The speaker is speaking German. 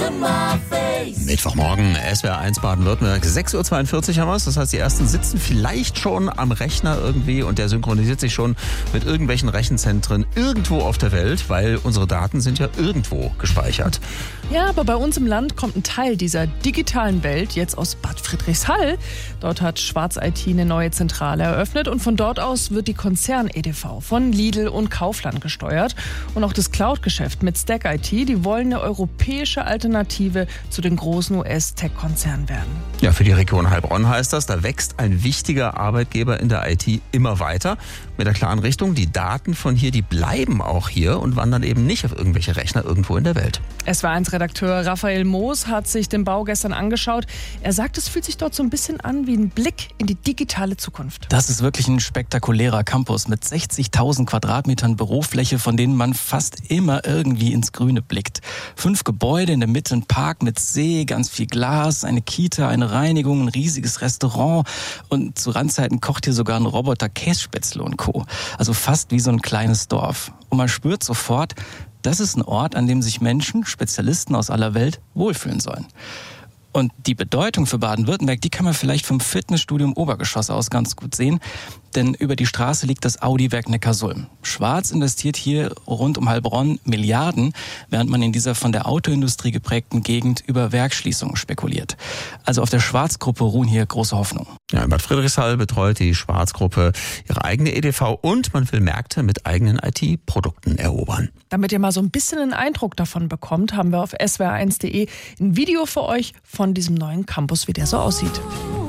Mittwochmorgen, SWR1 Baden-Württemberg, 6.42 Uhr haben wir es. Das heißt, die Ersten sitzen vielleicht schon am Rechner irgendwie und der synchronisiert sich schon mit irgendwelchen Rechenzentren irgendwo auf der Welt, weil unsere Daten sind ja irgendwo gespeichert. Ja, aber bei uns im Land kommt ein Teil dieser digitalen Welt jetzt aus Bad Friedrichshall. Dort hat Schwarz IT eine neue Zentrale eröffnet und von dort aus wird die Konzern-EDV von Lidl und Kaufland gesteuert. Und auch das Cloud-Geschäft mit Stack IT, die wollen eine europäische Alternative zu den großen US-Tech-Konzernen werden. Ja, für die Region Heilbronn heißt das, da wächst ein wichtiger Arbeitgeber in der IT immer weiter. Mit der klaren Richtung, die Daten von hier, die bleiben auch hier und wandern eben nicht auf irgendwelche Rechner irgendwo in der Welt. SWR1-Redakteur Raphael Moos hat sich den Bau gestern angeschaut. Er sagt, es fühlt sich dort so ein bisschen an wie ein Blick in die digitale Zukunft. Das ist wirklich ein spektakulärer Campus mit 60.000 Quadratmetern Bürofläche, von denen man fast immer irgendwie ins Grüne blickt. 5 Gebäude, in der Mitte ein Park mit See, ganz viel Glas, eine Kita, eine Reinigung, ein riesiges Restaurant und zu Randzeiten kocht hier sogar ein Roboter Kässpätzle und Co. Also fast wie so ein kleines Dorf. Und man spürt sofort, das ist ein Ort, an dem sich Menschen, Spezialisten aus aller Welt wohlfühlen sollen. Und die Bedeutung für Baden-Württemberg, die kann man vielleicht vom Fitnessstudio im Obergeschoss aus ganz gut sehen. Denn über die Straße liegt das Audi-Werk Neckarsulm. Schwarz investiert hier rund um Heilbronn Milliarden, während man in dieser von der Autoindustrie geprägten Gegend über Werksschließungen spekuliert. Also auf der Schwarz-Gruppe ruhen hier große Hoffnungen. Ja, in Bad Friedrichshall betreut die Schwarz-Gruppe ihre eigene EDV und man will Märkte mit eigenen IT-Produkten erobern. Damit ihr mal so ein bisschen einen Eindruck davon bekommt, haben wir auf swr1.de ein Video für euch von diesem neuen Campus, wie der so aussieht.